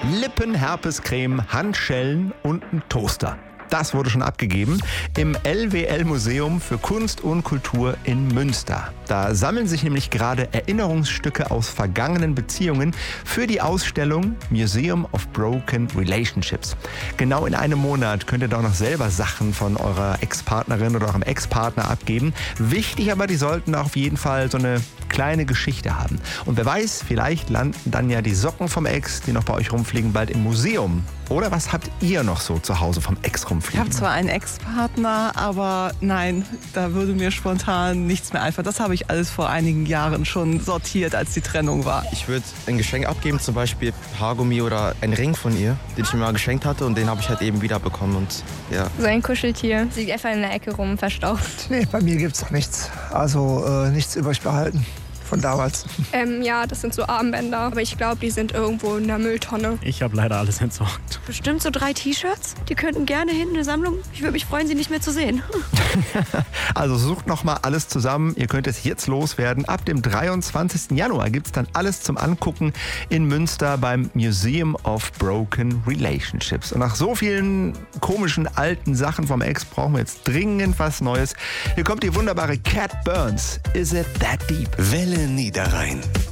Lippenherpescreme, Handschellen und ein Toaster. Das wurde schon abgegeben im LWL-Museum für Kunst und Kultur in Münster. Da sammeln sich nämlich gerade Erinnerungsstücke aus vergangenen Beziehungen für die Ausstellung Museum of Broken Relationships. Genau in einem Monat könnt ihr da auch noch selber Sachen von eurer Ex-Partnerin oder eurem Ex-Partner abgeben. Wichtig aber, die sollten auf jeden Fall so eine kleine Geschichte haben. Und wer weiß, vielleicht landen dann ja die Socken vom Ex, die noch bei euch rumfliegen, bald im Museum. Oder was habt ihr noch so zu Hause vom Ex rumfliegen? Ich habe zwar einen Ex-Partner, aber nein, da würde mir spontan nichts mehr einfallen. Das habe ich alles vor einigen Jahren schon sortiert, als die Trennung war. Ich würde ein Geschenk abgeben, zum Beispiel Haargummi oder einen Ring von ihr, den ich mir mal geschenkt hatte und den habe ich halt eben wiederbekommen. Und ja. So ein Kuscheltier, sie liegt einfach in der Ecke rum, verstaubt. Nee, bei mir gibt's noch nichts. Also nichts übrig behalten. Von damals. Ja, das sind so Armbänder. Aber ich glaube, die sind irgendwo in der Mülltonne. Ich habe leider alles entsorgt. Bestimmt so 3 T-Shirts. Die könnten gerne hin in eine Sammlung. Ich würde mich freuen, sie nicht mehr zu sehen. Also sucht noch mal alles zusammen. Ihr könnt es jetzt loswerden. Ab dem 23. Januar gibt es dann alles zum Angucken in Münster beim Museum of Broken Relationships. Und nach so vielen komischen alten Sachen vom Ex brauchen wir jetzt dringend was Neues. Hier kommt die wunderbare Cat Burns. Is it that deep? Welle Niederrhein.